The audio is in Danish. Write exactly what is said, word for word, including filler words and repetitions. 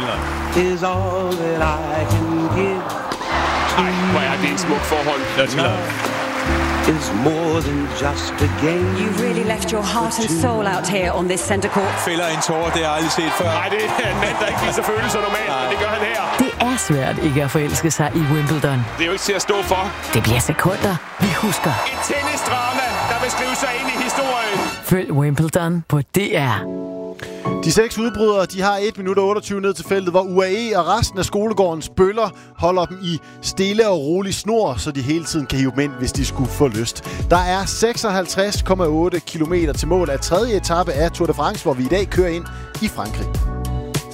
England. Is all that I can give. Ej, hvor er det en smuk forhold. Dirty Love. Is more than just a game. You really left your heart and soul out here on this center court. Fælder en tårer, det har jeg aldrig set før. Nej, det er en mand, der ikke viser følelser normalt, men det gør han her. Det er svært ikke at forelske sig i Wimbledon. Det er jo ikke til at stå for. Det bliver sekunder, vi husker. Et tennisdrama, der vil skrive sig ind i historien. Følg Wimbledon på D R. De seks udbrydere, de har et minut og otteogtyve ned til feltet, hvor U A E og resten af skolegårdens bøller holder dem i stille og rolig snor, så de hele tiden kan hive dem ind, hvis de skulle få lyst. Der er seksoghalvtreds komma otte kilometer til mål af tredje etape af Tour de France, hvor vi i dag kører ind i Frankrig.